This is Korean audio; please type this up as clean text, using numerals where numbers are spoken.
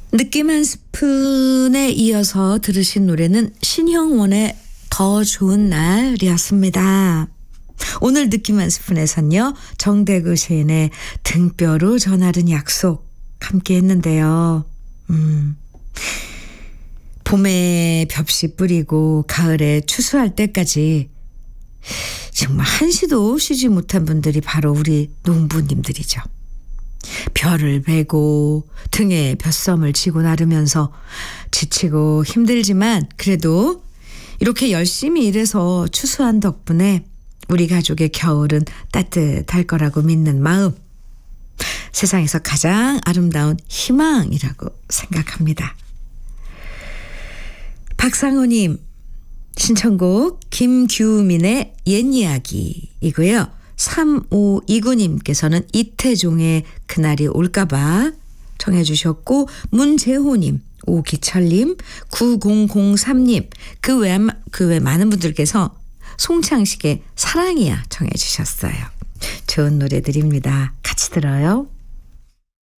느낌 한 스푼에 이어서 들으신 노래는 신형원의 더 좋은 날이었습니다. 오늘 느낌 한 스푼에선요, 정대구 시인의 등뼈로 전하는 약속 함께 했는데요. 봄에 벽시 뿌리고 가을에 추수할 때까지 정말 한시도 쉬지 못한 분들이 바로 우리 농부님들이죠. 벼를 베고 등에 벼썸을 지고 나르면서 지치고 힘들지만 그래도 이렇게 열심히 일해서 추수한 덕분에 우리 가족의 겨울은 따뜻할 거라고 믿는 마음, 세상에서 가장 아름다운 희망이라고 생각합니다. 박상호님 신청곡 김규민의 옛 이야기이고요. 3529님께서는 이태종의 그날이 올까봐 청해 주셨고, 문재호님, 오기철님, 9003님, 그 외 많은 분들께서 송창식의 사랑이야 청해 주셨어요. 좋은 노래들입니다. 같이 들어요.